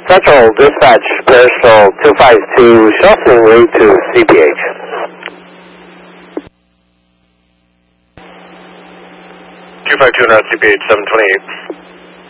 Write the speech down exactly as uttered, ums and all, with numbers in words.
Central Dispatch, Pearsall two five two, shuttling route to C P H. two five two and C P H seven twenty-eight.